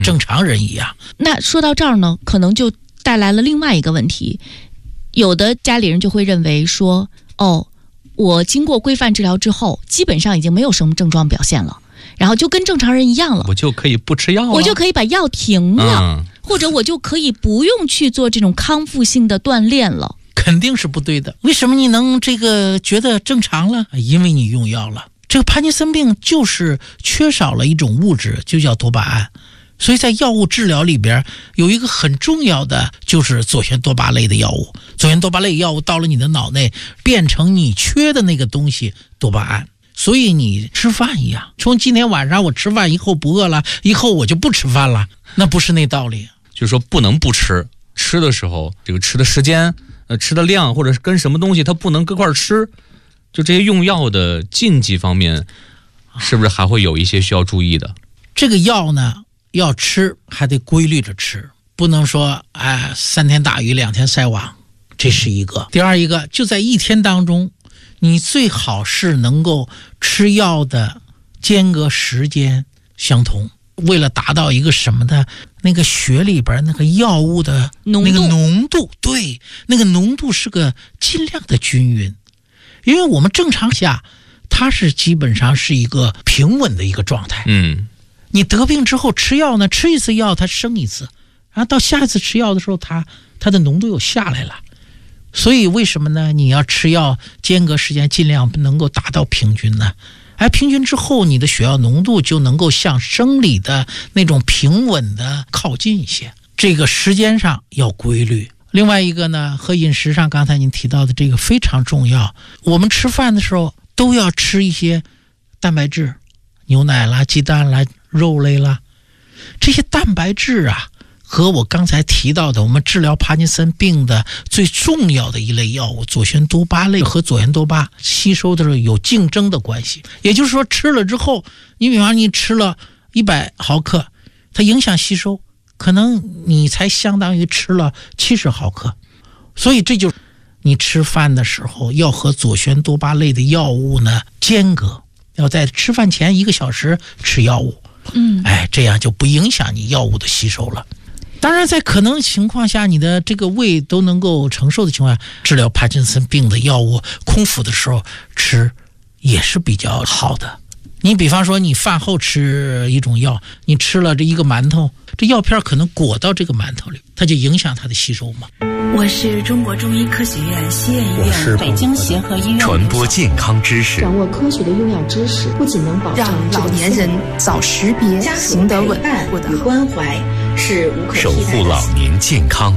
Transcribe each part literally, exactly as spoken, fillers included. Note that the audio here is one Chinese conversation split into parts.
正常人一样。 那说到这儿呢，可能就带来了另外一个问题，有的家里人就会认为说，哦，我经过规范治疗之后，基本上已经没有什么症状表现了，然后就跟正常人一样了， 我就可以不吃药了， 我就可以把药停了、嗯、或者我就可以不用去做这种康复性的锻炼了。 肯定是不对的。为什么你能这个觉得正常了？因为你用药了。这个帕金森病就是缺少了一种物质，就叫多巴胺。所以在药物治疗里边有一个很重要的，就是左旋多巴类的药物。左旋多巴类药物到了你的脑内，变成你缺的那个东西多巴胺。所以你吃饭一样，从今天晚上我吃饭以后不饿了，以后我就不吃饭了，那不是那道理。 就是说不能不吃，吃的时候这个吃的时间、呃吃的量，或者是跟什么东西它不能搁块吃。就这些用药的禁忌方面，是不是还会有一些需要注意的？ 这个药呢，要吃还得规律着吃，不能说哎三天打鱼两天晒网，这是一个。第二一个，就在一天当中，你最好是能够吃药的间隔时间相同，为了达到一个什么的，那个血里边那个药物的那个浓度，对，那个浓度是个尽量的均匀。因为我们正常下它是基本上是一个平稳的一个状态。 嗯， 你得病之后吃药呢，吃一次药它升一次，然后到下一次吃药的时候它它的浓度又下来了。所以为什么呢？你要吃药间隔时间尽量能够达到平均呢？而平均之后你的血药浓度就能够向生理的那种平稳的靠近一些。这个时间上要规律。另外一个呢，和饮食上刚才您提到的这个非常重要，我们吃饭的时候都要吃一些蛋白质，牛奶啦、鸡蛋啦、肉类啦，这些蛋白质啊和我刚才提到的我们治疗帕金森病的最重要的一类药物左旋多巴类和左旋多巴吸收的时候有竞争的关系。也就是说吃了之后，你比方你吃了一百毫克，它影响吸收，可能你才相当于吃了七十毫克。所以这就是你吃饭的时候要和左旋多巴类的药物呢间隔，要在吃饭前一个小时吃药物。 嗯， 哎，这样就不影响你药物的吸收了。当然在可能情况下，你的这个胃都能够承受的情况下，治疗帕金森病的药物空腹的时候吃也是比较好的。你比方说你饭后吃一种药，你吃了这一个馒头，这药片可能裹到这个馒头里，它就影响它的吸收嘛。 我是中国中医科学院西苑医院北京协和医院， 传播健康知识， 掌握科学的用药知识，不仅能保障让老年人早识别、行得稳、获得关怀，是无可替代的。 守护老年健康。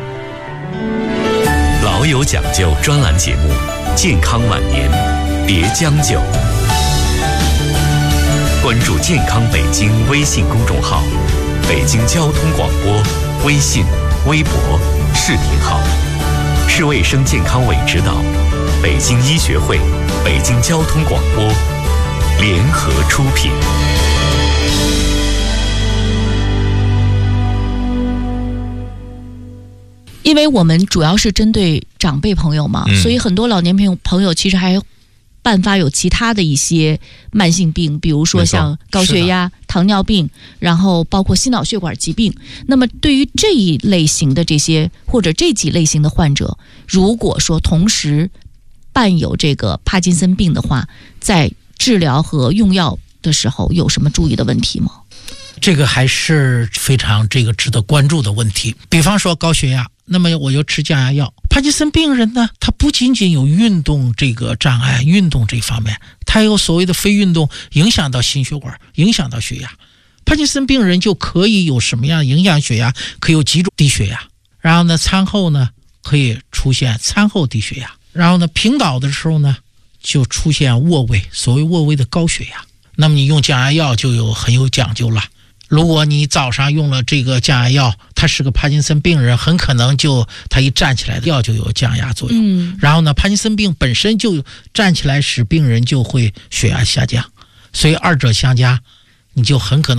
老有讲究专栏节目，健康晚年别将就。关注健康北京微信公众号，北京交通广播微信、微博、视频号，市卫生健康委指导，北京医学会、北京交通广播联合出品。 因为我们主要是针对长辈朋友嘛、嗯、所以很多老年朋友朋友其实还伴发有其他的一些慢性病，比如说像高血压、糖尿病，然后包括心脑血管疾病。那么对于这一类型的这些或者这几类型的患者，如果说同时伴有这个帕金森病的话，在治疗和用药的时候有什么注意的问题吗？ 这个还是非常这个值得关注的问题。比方说高血压，那么我就吃降压药。帕金森病人呢，他不仅仅有运动这个障碍，运动这方面他有所谓的非运动，影响到心血管，影响到血压。帕金森病人就可以有什么样影响血压，可以有几种低血压，然后呢餐后呢可以出现餐后低血压，然后呢平倒的时候呢就出现卧位，所谓卧位的高血压。那么你用降压药就有很有讲究了。如果你早上用了这个降压药，他是个帕金森病人，很可能就他一站起来的药就有降压作用、嗯、然后呢帕金森病本身就站起来使病人就会血压下降，所以二者相加，你就很可能